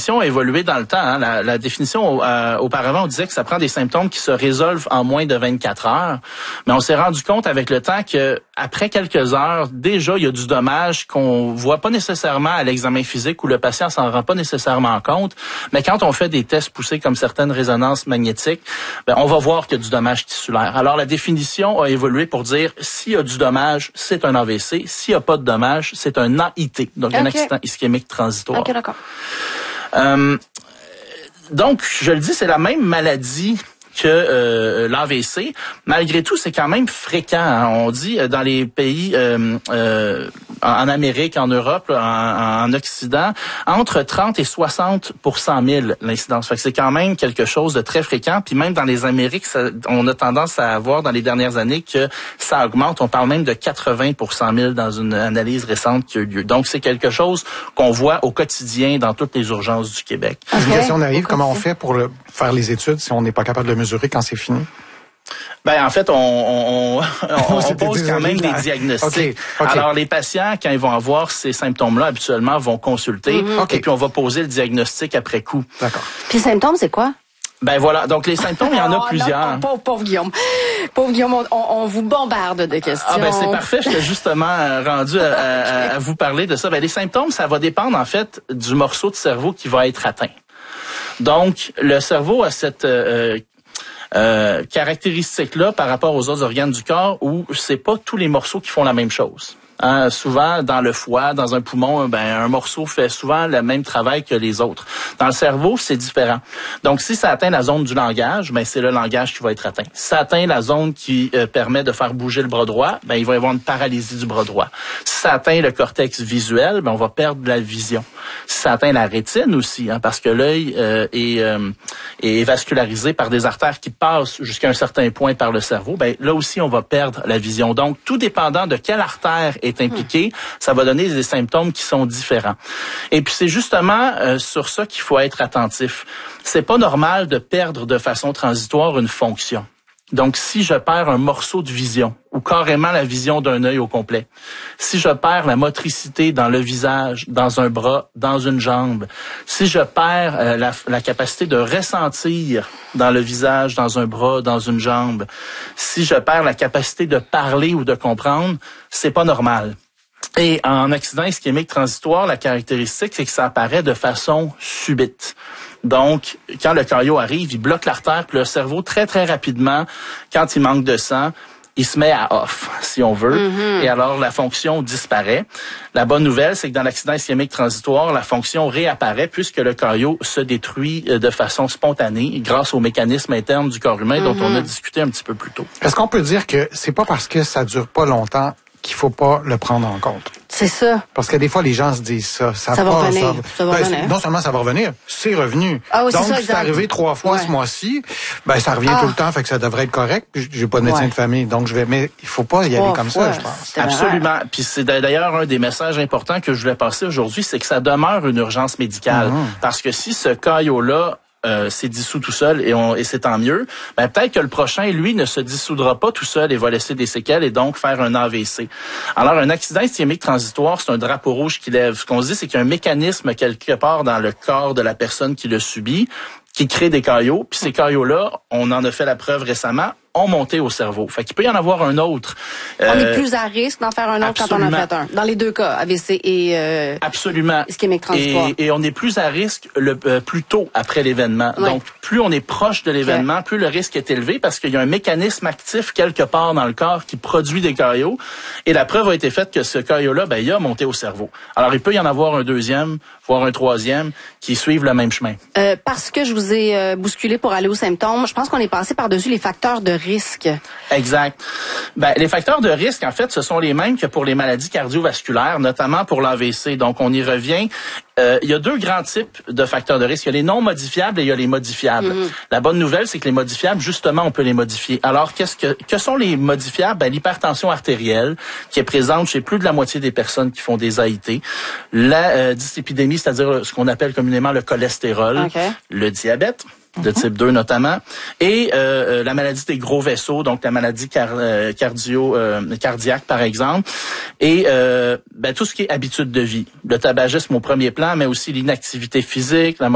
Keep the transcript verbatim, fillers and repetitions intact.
définition a évolué dans le temps. Hein. La, la définition, euh, auparavant, on disait que ça prend des symptômes qui se résolvent en moins de vingt-quatre heures. Mais on s'est rendu compte avec le temps que après quelques heures, déjà, il y a du dommage qu'on voit pas nécessairement à l'examen physique où le patient s'en rend pas nécessairement compte. Mais quand on fait des tests poussés comme certaines résonances magnétiques, ben, on va voir qu'il y a du dommage tissulaire. Alors, la définition a évolué pour dire s'il y a du dommage, c'est un A V C. S'il n'y a pas de dommage, c'est un A I T, donc okay. un accident ischémique transitoire. OK, d'accord. Euh, donc, je le dis, c'est la même maladie que euh, l'A V C. Malgré tout, c'est quand même fréquent. Hein. On dit euh, dans les pays euh, euh, en Amérique, en Europe, en, en Occident, entre trente et soixante pour cent mille l'incidence. Fait que c'est quand même quelque chose de très fréquent. Puis même dans les Amériques, ça, on a tendance à voir dans les dernières années que ça augmente. On parle même de quatre-vingts pour cent mille dans une analyse récente qui a eu lieu. Donc c'est quelque chose qu'on voit au quotidien dans toutes les urgences du Québec. Okay. Une question naïve, comment on fait pour le, faire les études si on n'est pas capable de le mesurer quand c'est fini? Ben en fait, on, on, on, on pose quand même des diagnostics. Okay, okay. Alors les patients, quand ils vont avoir ces symptômes-là, habituellement vont consulter mm-hmm. okay. et puis on va poser le diagnostic après coup. D'accord. Puis les symptômes, c'est quoi? Ben voilà, donc les symptômes, il y en a oh, plusieurs. Non, pauvre, pauvre Guillaume, pauvre Guillaume, on, on vous bombarde de questions. Ah ben c'est parfait, j'étais justement rendu à, à, à vous parler de ça. Ben les symptômes, ça va dépendre en fait du morceau de cerveau qui va être atteint. Donc le cerveau a cette euh, Euh, caractéristique-là par rapport aux autres organes du corps où c'est pas tous les morceaux qui font la même chose. Hein, souvent, dans le foie, dans un poumon, ben un morceau fait souvent le même travail que les autres. Dans le cerveau, c'est différent. Donc, si ça atteint la zone du langage, ben c'est le langage qui va être atteint. Si ça atteint la zone qui euh, permet de faire bouger le bras droit, ben il va y avoir une paralysie du bras droit. Si ça atteint le cortex visuel, ben on va perdre la vision. Si ça atteint la rétine aussi, hein, parce que l'œil euh, est, euh, est vascularisé par des artères qui passent jusqu'à un certain point par le cerveau, ben là aussi on va perdre la vision. Donc, tout dépendant de quelle artère est est impliqué, ça va donner des symptômes qui sont différents. Et puis c'est justement euh, sur ça qu'il faut être attentif. C'est pas normal de perdre de façon transitoire une fonction. Donc si je perds un morceau de vision ou carrément la vision d'un œil au complet, si je perds la motricité dans le visage, dans un bras, dans une jambe, si je perds euh, la, la capacité de ressentir dans le visage, dans un bras, dans une jambe, si je perds la capacité de parler ou de comprendre, c'est pas normal. Et en accident ischémique transitoire, la caractéristique, c'est que ça apparaît de façon subite. Donc, quand le caillot arrive, il bloque l'artère, puis le cerveau, très, très rapidement, quand il manque de sang, il se met à off, si on veut, mm-hmm. et alors la fonction disparaît. La bonne nouvelle, c'est que dans l'accident ischémique transitoire, la fonction réapparaît puisque le caillot se détruit de façon spontanée grâce au mécanisme interne du corps humain mm-hmm. dont on a discuté un petit peu plus tôt. Est-ce qu'on peut dire que c'est pas parce que ça dure pas longtemps qu'il faut pas le prendre en compte? C'est ça. Parce que des fois, les gens se disent ça. Ça, ça passe, va revenir. Ça, ça va ben, revenir. Non seulement ça va revenir, c'est revenu. Ah oui, donc, c'est ça, c'est arrivé trois fois ouais. ce mois-ci. Ben, ça revient ah. tout le temps, fait que ça devrait être correct. J'ai pas de médecin ouais. de famille, donc je vais. Mais il faut pas y aller oh, comme ouais. ça, je pense. Absolument. Puis c'est d'ailleurs un des messages importants que je voulais passer aujourd'hui, c'est que ça demeure une urgence médicale. Mmh. Parce que si ce caillot-là Euh, s'est dissous tout seul et, on, et c'est tant mieux, ben peut-être que le prochain, lui, ne se dissoudra pas tout seul et va laisser des séquelles et donc faire un A V C. Alors, un accident ischémique transitoire, c'est un drapeau rouge qui lève. Ce qu'on se dit, c'est qu'il y a un mécanisme quelque part dans le corps de la personne qui le subit qui crée des caillots, puis ces caillots-là, on en a fait la preuve récemment, ont monté au cerveau. Fait qu'il peut y en avoir un autre. Euh, on est plus à risque d'en faire un autre absolument. Quand on en fait un. Dans les deux cas, A V C et euh, absolument. ischémique transitoire. Et, et on est plus à risque le euh, plus tôt après l'événement. Ouais. Donc, plus on est proche de l'événement, okay. plus le risque est élevé parce qu'il y a un mécanisme actif quelque part dans le corps qui produit des caillots. Et la preuve a été faite que ce caillot-là, ben, il a monté au cerveau. Alors, il peut y en avoir un deuxième, voire un troisième, qui suivent le même chemin. Euh, parce que je vous ai euh, bousculé pour aller aux symptômes, je pense qu'on est passé par-dessus les facteurs de risque. Exact. Ben, les facteurs de risque, en fait, ce sont les mêmes que pour les maladies cardiovasculaires, notamment pour l'A V C. Donc, on y revient. Euh, il y a deux grands types de facteurs de risque. Il y a les non modifiables et il y a les modifiables. Mm-hmm. La bonne nouvelle, c'est que les modifiables, justement, on peut les modifier. Alors, qu'est-ce que, que sont les modifiables? Ben, l'hypertension artérielle, qui est présente chez plus de la moitié des personnes qui font des A I T. La euh, dyslipidémie, c'est-à-dire ce qu'on appelle communément le cholestérol. Okay. Le diabète. De type deux notamment, et euh, la maladie des gros vaisseaux, donc la maladie car, euh, cardio, euh, cardiaque par exemple, et euh, ben, tout ce qui est habitude de vie, le tabagisme au premier plan, mais aussi l'inactivité physique, la